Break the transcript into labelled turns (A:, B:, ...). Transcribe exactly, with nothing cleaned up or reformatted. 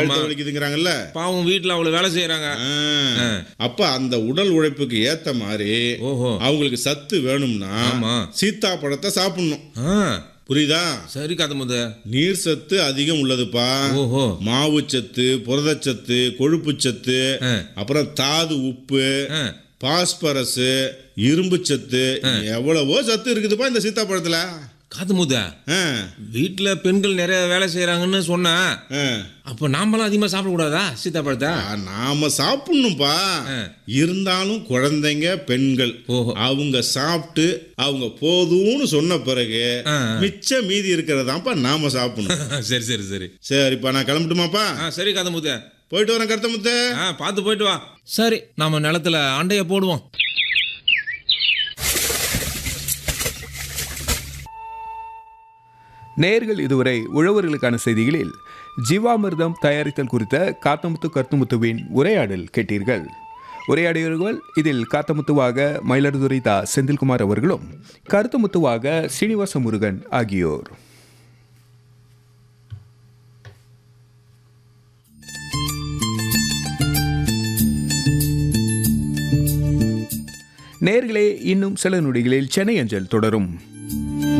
A: கழுத்து வலிக்குதுங்கிறாங்கல்ல,
B: பாவம் வீட்டுல அவ்வளவு வேலை செய்யறாங்க.
A: ஆ. அப்ப அந்த உடல் உழைப்புக்கு ஏத்த மாதிரி
B: ஓஹோ.
A: அவங்களுக்கு சத்து வேணும்னா
B: ஆமா.
A: சீத்தாப்பழத்தை சாப்பிடணும்.
B: ஆ,
A: புரியுதா?
B: சரி காத்தமுத்து.
A: நீர் சத்து அதிகம் உள்ளதுப்பா.
B: ஓஹோ.
A: மாவுச்சத்து, புரதச்சத்து, கொழுப்புச்சத்து,
B: ஆ.
A: அப்புறம் தாது உப்பு,
B: ஆ.
A: பாஸ்பரஸ், இரும்பு சத்து, எவ்வளவோ சத்து இருக்குதுப்பா இந்த சீத்தாப்பழத்துல.
B: காத்தமுத்து,
A: ஆ,
B: வீட்டுல பெண்கள் நிறைய வேலை செய்யறாங்கன்னு சொன்னா,
A: ஆ.
B: அப்ப நாமெல்லாம் அதிகமா சாப்பிடக்கூடாதா சீத்தாப்பழத்தை?
A: ஆ, நாம சாப்பிடணும்பா. இருந்தாலும் குழந்தைங்க, பெண்கள்
B: ஓஹோ.
A: அவங்க சாப்பிட்டு அவங்க போதும்னு சொன்ன பிறகு
B: ஆ.
A: மிச்ச மீதி இருக்கிறதாப்பா நாம சாப்பிடணும்.
B: சரி சரி சரி.
A: சரிப்பா, நான் கிளம்பட்டுமாப்பா?
B: ஆ, சரி காத்தமுத்து.
A: போயிட்டு வரேன் கருத்தமுத்து.
B: ஆ, பார்த்து போயிட்டு வா. சரி, நாம நிலத்துல அண்டைய போடுவோம்.
C: நேயர்கள் இதுவரை உழவர்களுக்கான செய்திகளில் ஜீவாமிர்தம் தயாரித்தல் குறித்த காத்தமுத்து கருத்துமுத்துவின் உரையாடல் கேட்டீர்கள். உரையாடியவர்கள் இதில் காத்தமுத்துவாக மயிலாடுதுறை தா செந்தில்குமார் அவர்களும், கருத்துமுத்துவாக சீனிவாச முருகன் ஆகியோர். நேயர்களே, இன்னும் சில நொடிகளில் சென்னை அஞ்சல் தொடரும்.